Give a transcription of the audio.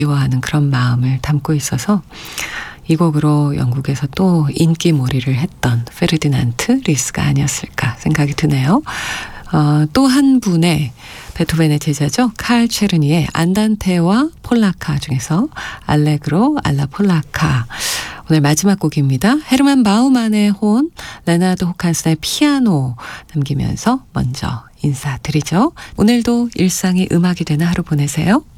미워하는 그런 마음을 담고 있어서 이 곡으로 영국에서 또 인기몰이를 했던 페르디난트 리스가 아니었을까 생각이 드네요. 또 한 분의 베토벤의 제자죠. 칼 체르니의 안단테와 폴라카 중에서 알레그로 알라 폴라카. 오늘 마지막 곡입니다. 헤르만 바우만의 혼, 레나르도 호칸스의 피아노 남기면서 먼저 인사드리죠. 오늘도 일상이 음악이 되는 하루 보내세요.